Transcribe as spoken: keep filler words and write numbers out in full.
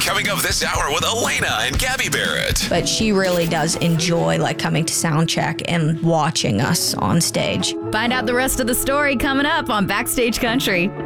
coming up this hour with Elena and Gabby Barrett. But she really does enjoy like coming to sound check and watching us on stage. Find out the rest of the story coming up on Backstage Country.